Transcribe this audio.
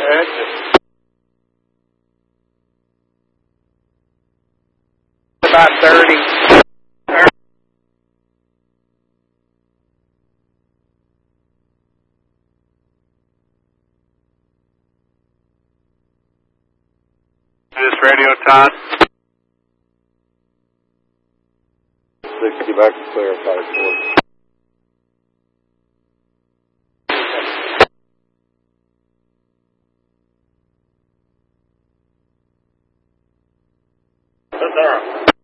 Exit. About 30. This radio, Todd. 60 back to clear, 5-4. There.